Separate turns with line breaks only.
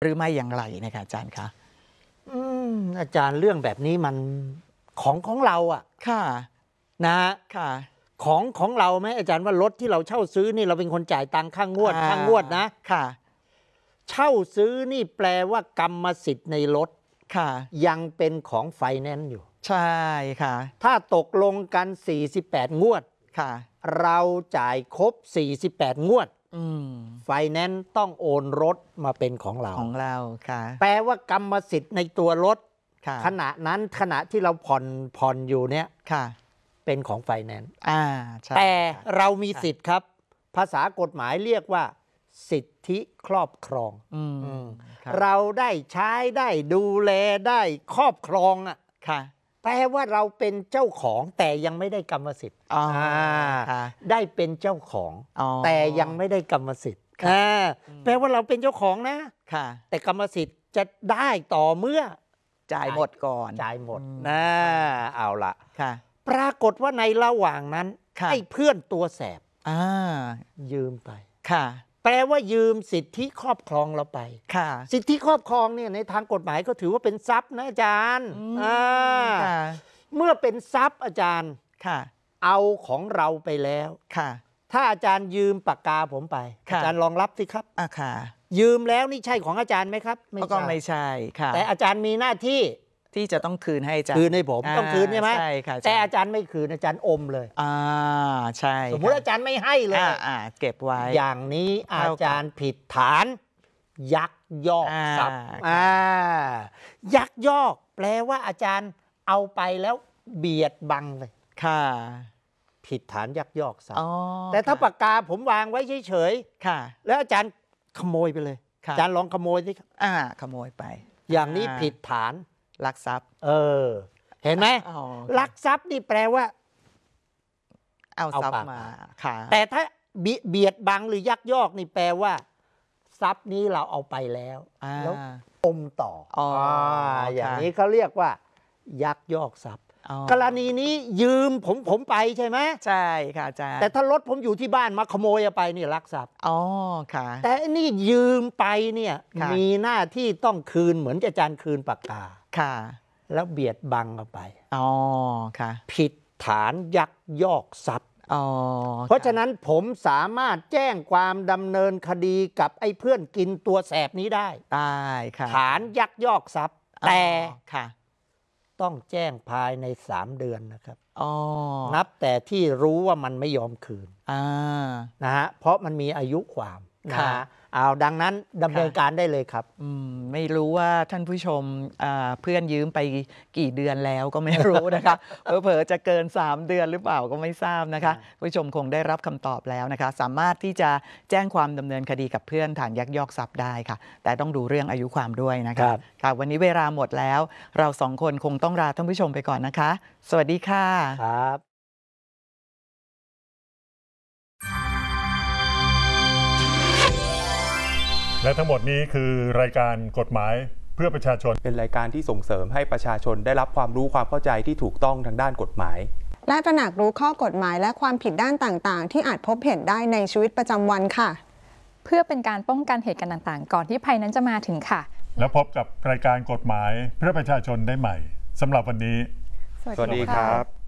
หรือไม่อย่างไรนะคะอาจารย์คะ
อาจารย์เรื่องแบบนี้มันของเราอ่ะ
ค่ะ
นะ
ค่ะ
ของเราไหมอาจารย์ว่ารถที่เราเช่าซื้อนี่เราเป็นคนจ่ายตังค่างวดนะ
ค่ะ
เช่าซื้อนี่แปลว่ากรรมสิทธิ์ในรถ
ค่ะ
ยังเป็นของไฟแนนซ์อยู่
ใช่ค่ะ
ถ้าตกลงกัน48งวด
ค่ะ
เราจ่ายครบ48งวดไฟแนนซ์ต้องโอนรถมาเป็นของเรา
ค่ะ
แปลว่ากรรมสิทธิ์ในตัวรถขณะที่เราผ่อนอยู่เนี่ยเป็นของไฟแนนซ์แต่เรามีสิทธิ์ครับภาษากฎหมายเรียกว่าสิทธิครอบครองเราได้ใช้ได้ดูแลได้ครอบครองอ่ะแปลว่าเราเป็นเจ้าของแต่ยังไม่ได้กรรมสิทธิ์ได้เป็นเจ้าของแต่ยังไม่ได้กรรมสิทธิ์แปลว่าเราเป็นเจ้าของนะแต่กรรมสิทธิ์จะได้ต่อเมื่อ
จ่ายหมดก่อน
จ่ายหมดนะเอาละปรากฏว่าในระหว่างนั้นไอ้เพื่อนตัวแสบยืมไปแปลว่ายืมสิทธิครอบครองเราไปสิทธิครอบครองเนี่ยในทางกฎหมายก็ถือว่าเป็นทรัพย์นะอาจารย์เมื่อเป็นทรัพย์อาจารย์เอาของเราไปแล้วถ้าอาจารย์ยืมปากกาผมไปอาจารย์ลองรับสิครับยืมแล้วนี่ใช่ของอาจารย์ไหมครับ
ก็ไม่ใช่
แต่อาจารย์มีหน้าที่
จะต้องคืนให้อาจารย์
คืนให้ผมต้องคืนใช่ไหมแต่อาจารย์ไม่คืนอาจารย์อมเลย
ใช่
สมมติอาจารย์ไม่ให้เลย
เก็บไว้
อย่างนี้อาจารย์ผิดฐานยักยอกทรัพย์ยักยอกแปลว่าอาจารย์เอาไปแล้วเบียดบังเลยผิดฐานยักยอกทรัพย์แต่ถ้าปากกาผมวางไว้เฉยๆแล้วอาจารย์ขโมยไปเลยอาจารย์ลองขโมยสิครับ
ขโมยไป
อย่างนี้ผิดฐาน
ลักทรัพย์
เห็นไหมลักทรัพย์นี่แปลว่า
เอาทรัพย์มา
แต่ถ้าเบียดบังหรือยักยอกนี่แปลว่าทรัพย์นี้เราเอาไปแล้วอมต่ออย่างนี้เขาเรียกว่ายักยอกทรัพย์กรณีนี้ยืมผมไปใช่ไหม
ใช่ค่ะอาจารย์
แต่ถ้ารถผมอยู่ที่บ้านมาขโมยไปนี่ลักทรัพย์
ค่ะ
แต่นี่ยืมไปเนี่ยมีหน้าที่ต้องคืนเหมือนอาจารย์คืนปากกาแล้วเบียดบังเอาไปผิดฐานยักยอกทรัพย์เพราะฉะนั้นผมสามารถแจ้งความดำเนินคดีกับไอ้เพื่อนกินตัวแสบนี้ได้ฐานยักยอกทรัพย์แต่ต้องแจ้งภายใน3 เดือนนะครับนับแต่ที่รู้ว่ามันไม่ยอมคืนนะฮะเพราะมันมีอายุความเอาดังนั้นดำเนินการได้เลยครับ
ไม่รู้ว่าท่านผู้ชมเพื่อนยืมไปกี่เดือนแล้วก็ไม่รู้นะคะเผลอจะเกิน3 เดือนหรือเปล่าก็ไม่ทราบนะคะผู้ชมคงได้รับคำตอบแล้วนะคะสามารถที่จะแจ้งความดำเนินคดีกับเพื่อนฐานยักยอกทรัพย์ได้ค่ะแต่ต้องดูเรื่องอายุความด้วยนะคะวันนี้เวลาหมดแล้วเรา2 คนคงต้องลาท่านผู้ชมไปก่อนนะคะสวัสดีค่ะ
ครับ
และทั้งหมดนี้คือรายการกฎหมายเพื่อประชาชน
เป็นรายการที่ส่งเสริมให้ประชาชนได้รับความรู้ความเข้าใจที่ถูกต้องทางด้านกฎหมาย
และตระหนักรู้ข้อกฎหมายและความผิดด้านต่างๆที่อาจพบเห็นได้ในชีวิตประจำวันค่ะ
เพื่อเป็นการป้องกันเหตุการณ์ต่างๆก่อนที่ภัยนั้นจะมาถึงค่ะ
แล้วพบกับรายการกฎหมายเพื่อประชาชนได้ใหม่สำหรับวันนี้
สวัสดีครับ